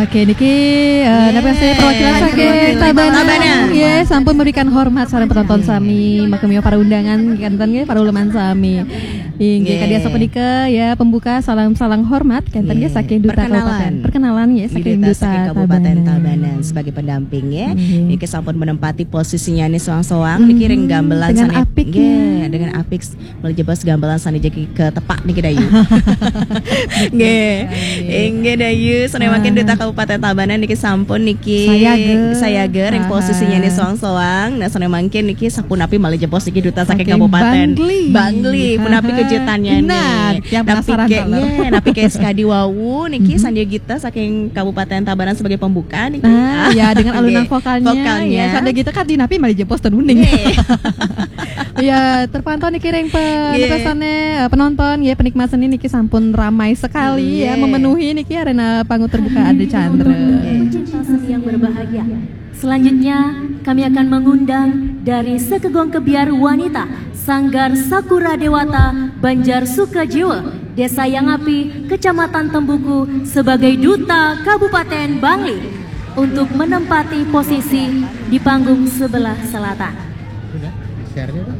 Oke, niki perwakilan saking Tabanan. Ya, sampun memberikan hormat sareng penonton sami, makemio para undangan kanten nggih para uleman sami. Inggih kadia sapunika ya pembuka salam-salam hormat kanten nggih saking Duta Kabupaten. Perkenalan ya saking Duta Kabupaten Tabanan sebagai pendamping ya. Niki sampun menempati posisinya nih soang-soang niki ring gamelan dengan apik nggih, dengan apik meljebas gamelan sani jeki ke tepak niki dayu. Nggih. Inggih dayu sane makin Duta Kabupaten Tabanan niki sampun niki sayager ring posisinya nih soang-soang. Nah sane makin niki sapunapi maljebos niki Duta saking Kabupaten Bangli. Punapi kejutannya nih. Napi ke SKD Wawu niki Sandia Gita saking Kabupaten Tabanan sebagai pembuka niki. Ya dengan alunan vokalnya. Ya Sandia Gita kan dinapi maljebos tenuning. Ya terpantau niki ring pemirsaane penonton ya penikmat seni niki sampun ramai sekali ya memenuhi niki arena panggung terbuka Ade Chandra. Pencinta seni yang berbahagia. Selanjutnya kami akan mengundang dari Sekegong Kebiar Wanita Sanggar Sakura Dewata Banjar Sukajiwa Desa Yangapi Kecamatan Tembuku sebagai Duta Kabupaten Bangli untuk menempati posisi di panggung sebelah selatan. Sudah, share-nya Pak.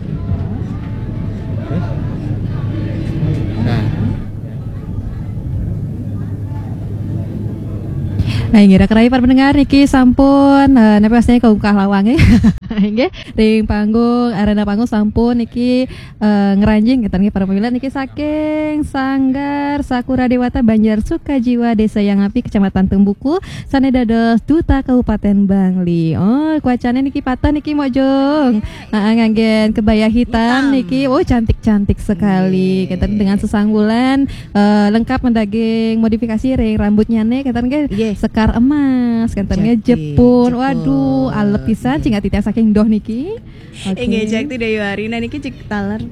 Nah, ngira kerai para pendengar niki sampun napa pastinya keungkah lawang ya. Nggih, ring panggung arena panggung sampun niki ngeranjing kita niki para pemilih niki saking Sanggar Sakura Dewata Banjar Sukajiwa Desa Yangapi Kecamatan Tembuku sane dados Duta Kabupaten Bangli. Oh, kuacane niki patah niki mojong. Nganggen kebaya hitam niki. Oh, cantik-cantik sekali. Kita dengan sesanggulan lengkap mendaging modifikasi ring rambutnya nih kita nggih sekar emas kantornya Jepun. Waduh alep pisan cing ati saking doh niki. Oke. Ngejak ti Dewi Warina niki cek taler.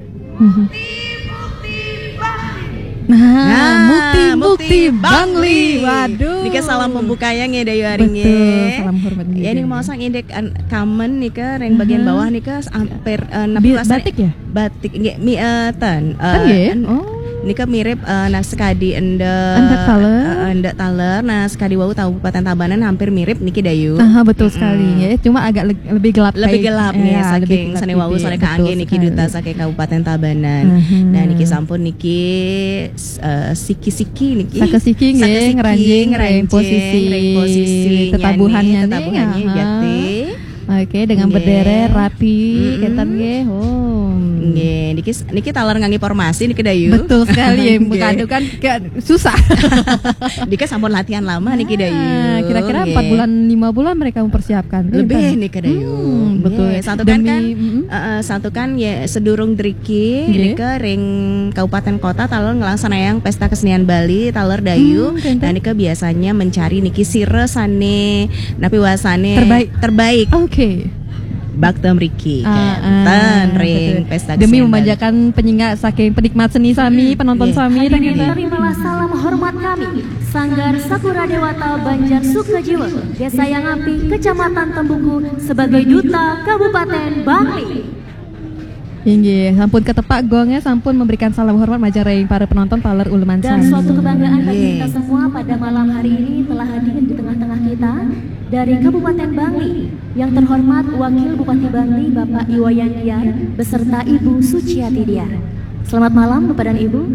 Mukti Bangli. Waduh. Niki salam pembukanya nge Dewi Warina. Betul, salam hormat niki. Ya ini mau sang indek kamen nika ring bagian bawah nika hampir batik ya? Batik nggih miatan. Oh. Nika mirip sekadi endak taler nah sekadi wau Kabupaten Tabanan hampir mirip niki dayu. Betul sekali ya. Cuma agak lebih gelap nih saking sane wau sane kaangge niki Duta saking Kabupaten Tabanan. Nah niki sampun niki siki niki. Siki nggih ngeranjing posisi tetabuhannya jati. Oke, dengan berderet rapi ketan nggih. Nggih, niki taler ngangge formasi niki dayu. Betul sekali ya, bukan susah. Niki sampun latihan lama niki dayu. Kira-kira 4 bulan 5 bulan mereka mempersiapkan. Lebih niki dayu. Betul. Satu kan ya sedurung driki niki ring kabupaten kota taler ngelaksanayang pesta kesenian Bali taler dayu. Nah niki biasanya mencari niki sire sane napi wasane terbaik. Oke. Baktem Riki ring pesta demi memanjakan penyingga saking penikmat seni sami penonton sami dan terimalah salam hormat kami Sanggar Sakura Dewata Banjar Sukajiwa Desa Yangapi Kecamatan Tembuku sebagai Duta Kabupaten Bangli. Inggih, sampun ketepak gongnya sampun memberikan salam hormat majaring para penonton taler uleman dan suatu kebanggaan bagi kita semua pada malam hari ini telah hadir di tengah-tengah kita dari Kabupaten Bangli yang terhormat Wakil Bupati Bangli Bapak Iwayan Diar beserta Ibu Suciati Diar. Selamat malam Bapak dan Ibu.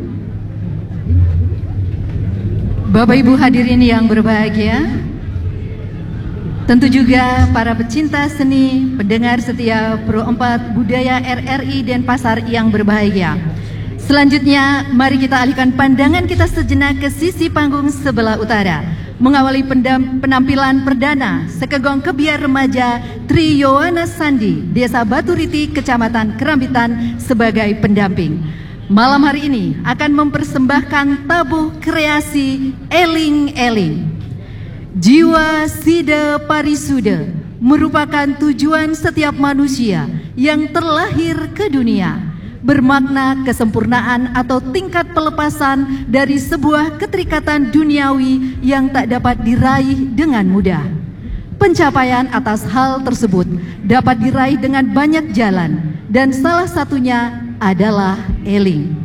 Bapak Ibu hadirin yang berbahagia. Tentu juga para pecinta seni, pendengar setia Pro 4 Budaya RRI Denpasar yang berbahagia. Selanjutnya, mari kita alihkan pandangan kita sejenak ke sisi panggung sebelah utara. Mengawali penampilan perdana Sekegong Kebiar Remaja Tri Yowana Sandi, Desa Baturiti, Kecamatan Kerambitan sebagai pendamping. Malam hari ini akan mempersembahkan tabuh kreasi Eling Eling. Jiwa Sida Parisuda merupakan tujuan setiap manusia yang terlahir ke dunia, bermakna kesempurnaan atau tingkat pelepasan dari sebuah keterikatan duniawi yang tak dapat diraih dengan mudah. Pencapaian atas hal tersebut dapat diraih dengan banyak jalan dan salah satunya adalah eling.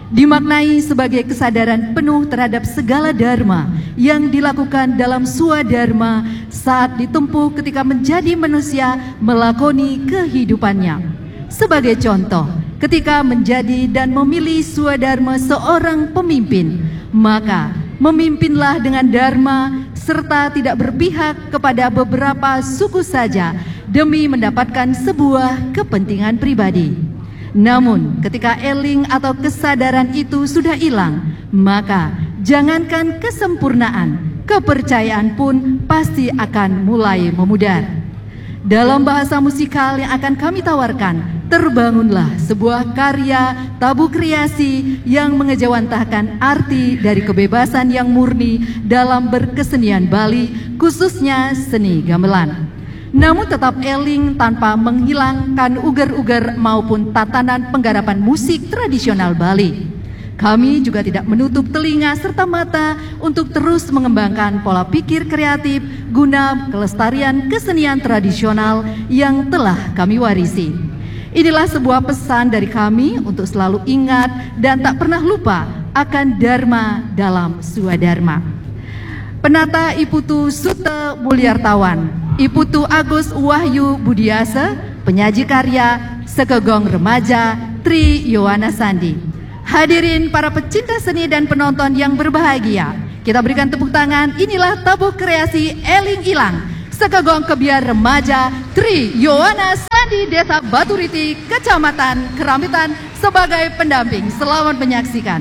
dimaknai sebagai kesadaran penuh terhadap segala dharma yang dilakukan dalam swadharma saat ditempuh ketika menjadi manusia melakoni kehidupannya. Sebagai contoh, ketika menjadi dan memilih swadharma seorang pemimpin, maka memimpinlah dengan dharma serta tidak berpihak kepada beberapa suku saja demi mendapatkan sebuah kepentingan pribadi. Namun ketika eling atau kesadaran itu sudah hilang, maka jangankan kesempurnaan, kepercayaan pun pasti akan mulai memudar. Dalam bahasa musikal yang akan kami tawarkan, terbangunlah sebuah karya tabu kreasi yang mengejawantahkan arti dari kebebasan yang murni dalam berkesenian Bali, khususnya seni gamelan. Namun tetap eling tanpa menghilangkan ugar-ugar maupun tatanan penggarapan musik tradisional Bali. Kami juga tidak menutup telinga serta mata untuk terus mengembangkan pola pikir kreatif guna kelestarian kesenian tradisional yang telah kami warisi. Inilah sebuah pesan dari kami untuk selalu ingat dan tak pernah lupa akan dharma dalam swadharma. Penata Iputu Sute Mulyartawan, Iputu Agus Wahyu Budiasa, penyaji karya Sekegong Remaja Tri Yowana Sandi. Hadirin para pecinta seni dan penonton yang berbahagia, kita berikan tepuk tangan. Inilah tabuh kreasi Eling Ilang, Sekegong Kebiar Remaja Tri Yowana Sandi, Desa Baturiti, Kecamatan Kerambitan sebagai pendamping. Selamat menyaksikan.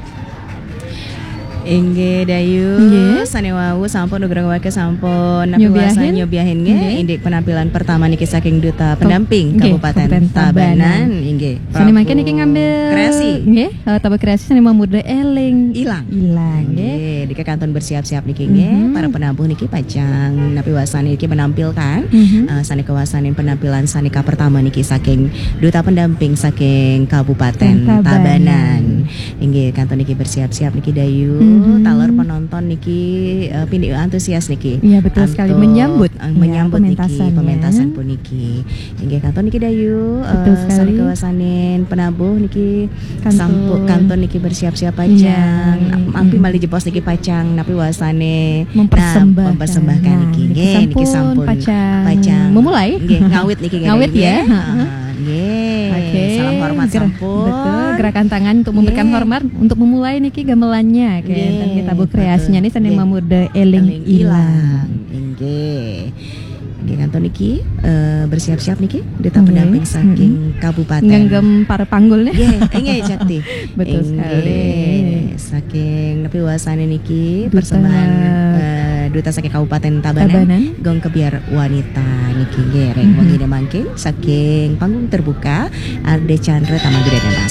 Engge dayu sanewawu sampun nugrang wake sampun napi wasa nyobiahin nge indik penampilan pertama niki saking duta pendamping Kabupaten Tabanan ingge sani mangke niki ngambil kreasi nggih tabu kreasi sani Mamuda Eling Ilang nggih di kanton bersiap-siap niki nge para penabuh niki pajang napi wasa niki menampilkan sani kawasanin penampilan sanika pertama niki saking duta pendamping saking Kabupaten Tabanan ingge kanton niki bersiap-siap niki dayu talor penonton niki pindi antusias niki. Iya betul sekali menyambut niki pementasan pun niki. Inggih kanton niki dayu sani kawasanin penabuh niki kanton niki bersiap-siap pajang. Ampi mali jepos niki pacang napi wasane mempersembahkan niki. Nggih niki sampun pacang. Memulai ngawit niki ngawit ya. Salam hormat sampun. Betul, gerakan tangan untuk memberikan hormat untuk memulai niki gamelannya dan kita bu kreasinya nih seni Mamuda Eling Ilang. Nggih. Nggih kanton niki bersiap-siap niki duta pendamping saking Kabupaten. Ngenggem para panggulnya. Nggih jati. Betul sekali. Saking nepi wasane niki persembahan duta saking Kabupaten Tabanan. Gong Kebiar Wanita niki nggih reng wengi mangkin saking panggung terbuka Arde Chandra Taman Gede Denpasar.